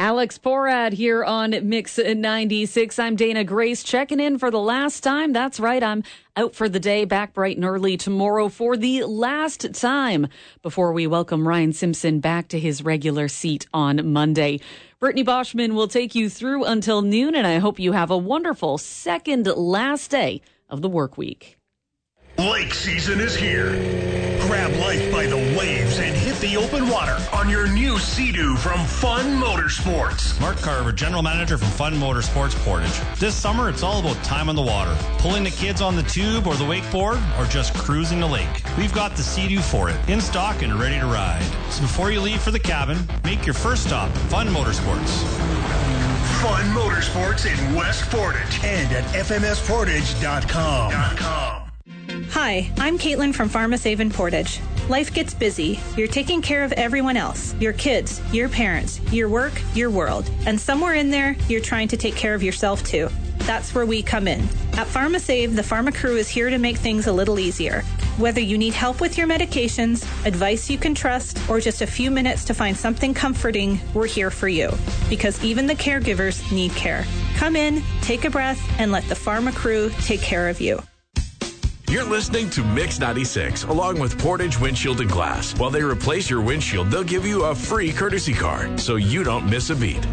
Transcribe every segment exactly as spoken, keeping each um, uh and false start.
Alex Porad here on Mix ninety-six. I'm Dana Grace checking in for the last time. That's right. I'm out for the day, back bright and early tomorrow for the last time before we welcome Ryan Simpson back to his regular seat on Monday. Brittany Boschman will take you through until noon, and I hope you have a wonderful second last day of the work week. Lake season is here. Grab life by the waves and hit the open water on your new Sea-Doo from Fun Motorsports. Mark Carver, General Manager from Fun Motorsports Portage. This summer, it's all about time on the water. Pulling the kids on the tube or the wakeboard, or just cruising the lake. We've got the Sea-Doo for it, in stock and ready to ride. So before you leave for the cabin, make your first stop, Fun Motorsports. Fun Motorsports in West Portage and at f m s portage dot com. Hi, I'm Caitlin from PharmaSave in Portage. Life gets busy. You're taking care of everyone else. Your kids, your parents, your work, your world. And somewhere in there, you're trying to take care of yourself too. That's where we come in. At PharmaSave, the Pharma crew is here to make things a little easier. Whether you need help with your medications, advice you can trust, or just a few minutes to find something comforting, we're here for you. Because even the caregivers need care. Come in, take a breath, and let the Pharma crew take care of you. You're listening to Mix ninety-six, along with Portage Windshield and Glass. While they replace your windshield, they'll give you a free courtesy car, so you don't miss a beat.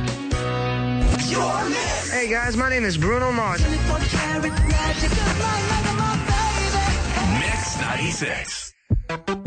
Hey guys, my name is Bruno Mars. Mix ninety-six.